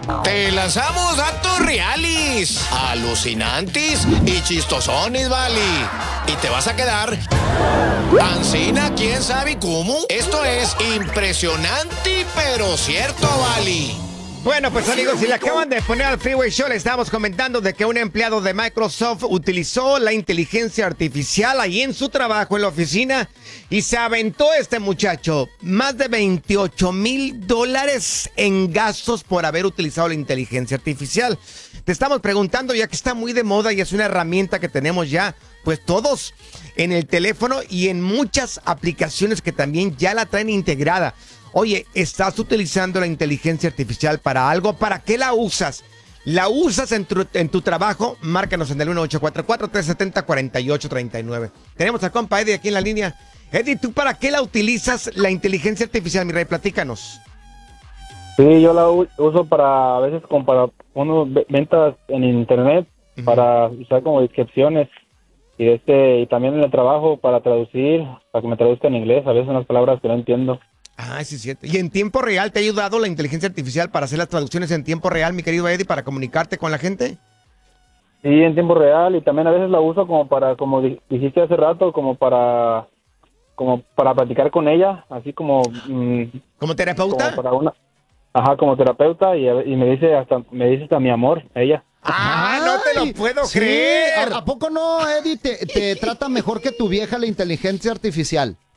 Te lanzamos datos reales, alucinantes y chistosones, vale. Y te vas a quedar ancina, quién sabe cómo. Esto es impresionante, pero cierto, vale. Bueno, pues amigos, si le acaban de poner al Freeway Show, le estábamos comentando de que un empleado de Microsoft utilizó la inteligencia artificial ahí en su trabajo, en la oficina, y se aventó este muchacho más de $28,000 en gastos por haber utilizado la inteligencia artificial. Te estamos preguntando, ya que está muy de moda y es una herramienta que tenemos ya, pues todos en el teléfono y en muchas aplicaciones que también ya la traen integrada. Oye, ¿estás utilizando la inteligencia artificial para algo? ¿Para qué la usas? ¿La usas en tu trabajo? Márcanos en el 1844-370-4839. Tenemos al compa Eddie aquí en la línea. Eddie, ¿tú para qué la utilizas la inteligencia artificial, mi rey? Platícanos. Sí, yo la uso para, a veces, como para ventas en internet, para usar como descripciones. Y también en el trabajo para traducir, para que me traduzca en inglés, a veces unas palabras que no entiendo. Ah, sí, es cierto. ¿Y en tiempo real te ha ayudado la inteligencia artificial para hacer las traducciones en tiempo real, mi querido Eddie, para comunicarte con la gente? Sí, en tiempo real, y también a veces la uso como para, como dijiste hace rato, como para platicar con ella, así como... ¿Como terapeuta? Como terapeuta, y me dice hasta mi amor, ella. ¡Ah, no te lo puedo sí, creer! ¿A poco no, Eddie, te trata mejor que tu vieja la inteligencia artificial?